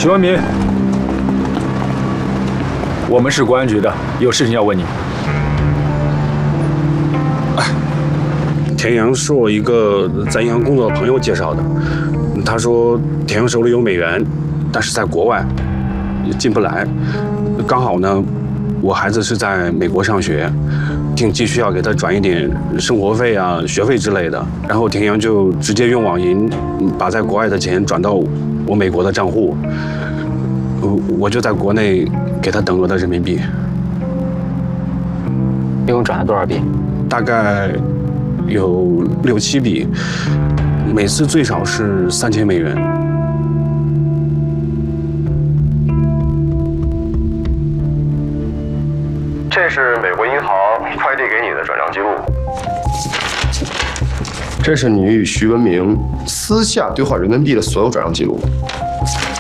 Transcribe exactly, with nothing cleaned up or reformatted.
徐文明，我们是公安局的，有事情要问你。 哎，田阳是我一个在银行工作的朋友介绍的，他说田阳手里有美元，但是在国外也进不来。刚好呢，我孩子是在美国上学，挺急需要给他转一点生活费啊、学费之类的。然后田阳就直接用网银把在国外的钱转到我美国的账户，我就在国内给他等额的人民币。 一共转了多少笔？ 大概有六七笔，每次最少是三千美元。 这是美国银行快递给你的转账记录。 这是你与徐文明私下兑换人民币的所有转账记录。